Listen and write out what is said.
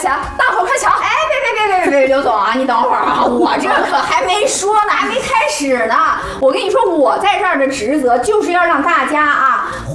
抢，大伙快抢！ 哎，别，刘总啊，你等会儿啊，我这可还没说呢，还没开始呢。我跟你说，我在这儿的职责就是要让大家啊。